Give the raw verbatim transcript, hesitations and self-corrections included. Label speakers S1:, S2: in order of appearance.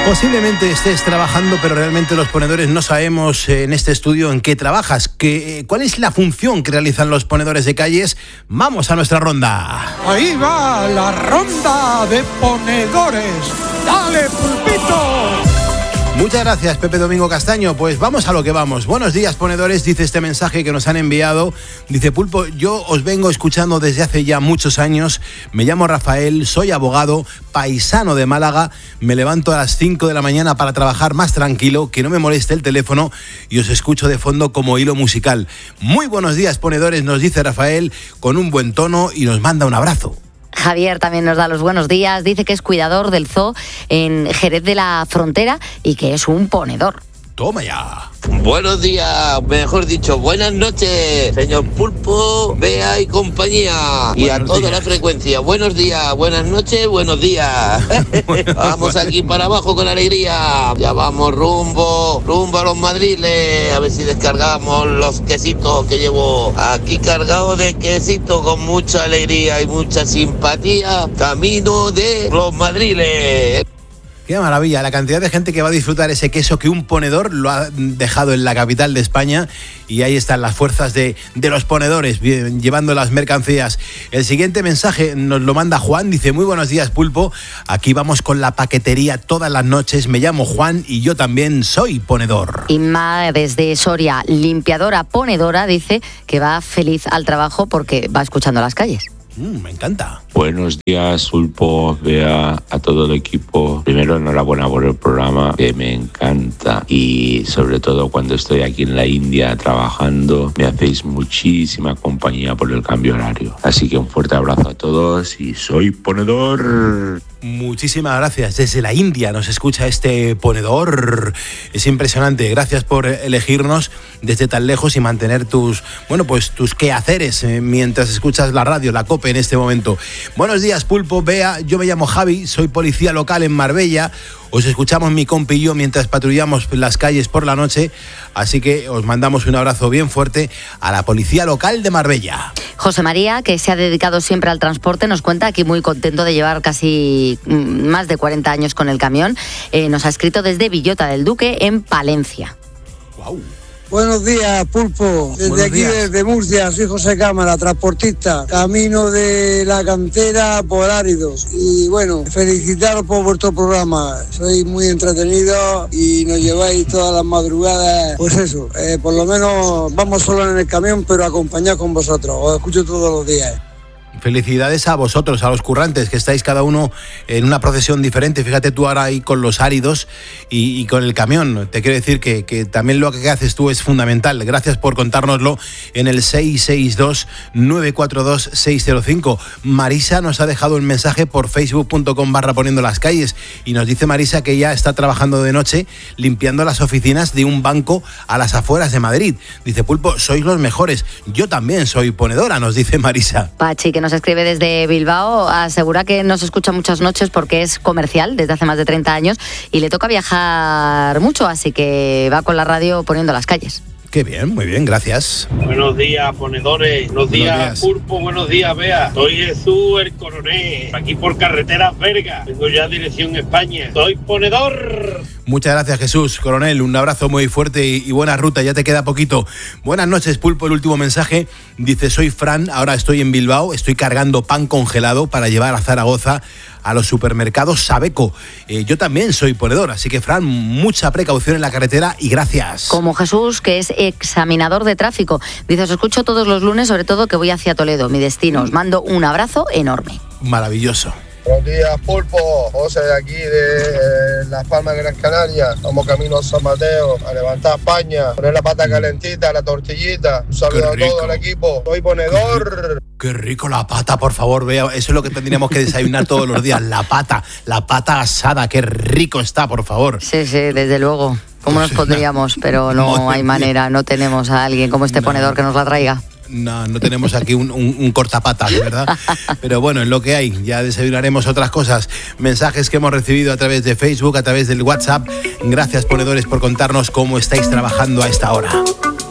S1: Posiblemente estés trabajando, pero realmente los ponedores no sabemos en este estudio en qué trabajas, qué, cuál es la función que realizan los ponedores de calles. Vamos a nuestra ronda.
S2: Ahí va la ronda de ponedores. ¡Dale, Pulpito!
S1: Muchas gracias, Pepe Domingo Castaño. Pues vamos a lo que vamos. Buenos días, ponedores, dice este mensaje que nos han enviado. Dice: Pulpo, yo os vengo escuchando desde hace ya muchos años. Me llamo Rafael, soy abogado, paisano de Málaga. Me levanto a las cinco de la mañana para trabajar más tranquilo, que no me moleste el teléfono, y os escucho de fondo como hilo musical. Muy buenos días, ponedores, nos dice Rafael, con un buen tono, y nos manda un abrazo.
S3: Javier también nos da los buenos días, dice que es cuidador del zoo en Jerez de la Frontera y que es un ponedor.
S1: Toma ya.
S4: Buenos días, mejor dicho, buenas noches, señor Pulpo, Bea y compañía. Y buenos a toda días. La frecuencia. Buenos días, buenas noches, buenos días. Vamos aquí para abajo con alegría. Ya vamos rumbo, rumbo a los madriles. A ver si descargamos los quesitos que llevo aquí cargados de quesito con mucha alegría y mucha simpatía. Camino de los madriles.
S1: Qué maravilla, la cantidad de gente que va a disfrutar ese queso que un ponedor lo ha dejado en la capital de España, y ahí están las fuerzas de, de los ponedores llevando las mercancías. El siguiente mensaje nos lo manda Juan, dice: muy buenos días, Pulpo, aquí vamos con la paquetería todas las noches, me llamo Juan y yo también soy ponedor.
S3: Inma desde Soria, limpiadora ponedora, dice que va feliz al trabajo porque va escuchando las calles.
S1: Mm, me encanta.
S5: Buenos días, Pulpo, Bea, a todo el equipo. Primero, enhorabuena por el programa, que me encanta. Y sobre todo cuando estoy aquí en la India trabajando, me hacéis muchísima compañía por el cambio horario. Así que un fuerte abrazo a todos y soy ponedor.
S1: Muchísimas gracias. Desde la India nos escucha este ponedor. Es impresionante. Gracias por elegirnos desde tan lejos y mantener tus, bueno, pues tus quehaceres eh, mientras escuchas la radio, la COPE en este momento. Buenos días, Pulpo, Bea. Yo me llamo Javi, soy policía local en Marbella. Os escuchamos mi compi y yo mientras patrullamos las calles por la noche, así que os mandamos un abrazo bien fuerte a la policía local de Marbella.
S3: José María, que se ha dedicado siempre al transporte, nos cuenta aquí muy contento de llevar casi más de cuarenta años con el camión. Eh, nos ha escrito desde Villota del Duque, en Palencia.
S1: Wow.
S6: Buenos días, Pulpo. Desde Buenos aquí, días. Desde Murcia, soy José Cámara, transportista. Camino de la cantera por áridos. Y bueno, felicitaros por vuestro programa. Sois muy entretenidos y nos lleváis todas las madrugadas. Pues eso, eh, por lo menos vamos solos en el camión, pero acompañados con vosotros. Os escucho todos los días.
S1: Felicidades a vosotros, a los currantes, que estáis cada uno en una procesión diferente. Fíjate tú ahora ahí con los áridos y, y con el camión. Te quiero decir que, que también lo que haces tú es fundamental. Gracias por contárnoslo en el seis seis dos, nueve cuatro dos, seis cero cinco. Marisa nos ha dejado un mensaje por facebook punto com barra poniendo las calles, y nos dice Marisa que ella está trabajando de noche limpiando las oficinas de un banco a las afueras de Madrid. Dice: Pulpo, sois los mejores. Yo también soy ponedora, nos dice Marisa.
S3: Pachi, que nos escribe desde Bilbao, asegura que nos escucha muchas noches porque es comercial desde hace más de treinta años y le toca viajar mucho, así que va con la radio poniendo las calles.
S1: Qué bien, muy bien, gracias.
S7: Buenos días, ponedores. Buenos, buenos días, días, Pulpo. Buenos días, Bea. Soy Jesús, el coronel. Aquí por carretera Verga. Vengo ya dirección España. Soy ponedor.
S1: Muchas gracias, Jesús, coronel. Un abrazo muy fuerte y, y buena ruta. Ya te queda poquito. Buenas noches, Pulpo. El último mensaje dice: soy Fran, ahora estoy en Bilbao. Estoy cargando pan congelado para llevar a Zaragoza a los supermercados Sabeco. Eh, yo también soy ponedor, así que, Fran, mucha precaución en la carretera y gracias.
S3: Como Jesús, que es examinador de tráfico. Dice: os escucho todos los lunes, sobre todo que voy hacia Toledo, mi destino. Os mando un abrazo enorme.
S1: Maravilloso.
S8: Buenos días, Pulpo. José de aquí, de eh, Las Palmas de Gran Canaria. Vamos camino a San Mateo, a levantar España, poner la pata calentita, la tortillita. Un saludo a todo el equipo. Soy ponedor.
S1: Qué, qué rico la pata, por favor, vea. Eso es lo que tendríamos que desayunar todos los días. La pata, la pata asada. Qué rico está, por favor.
S3: Sí, sí, desde luego. ¿Cómo nos pondríamos? Pero no hay manera, no tenemos a alguien como este no. ponedor que nos la traiga.
S1: No, no tenemos aquí un, un, un cortapatas, ¿verdad? Pero bueno, es lo que hay. Ya desayunaremos otras cosas. Mensajes que hemos recibido a través de Facebook, a través del WhatsApp. Gracias, ponedores, por contarnos cómo estáis trabajando a esta hora.